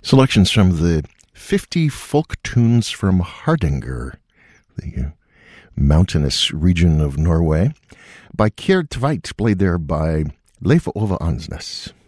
Selections from the 50 folk tunes from Hardanger, the mountainous region of Norway, by Kjerd Tveit, played there by Leif Ove Ansnes.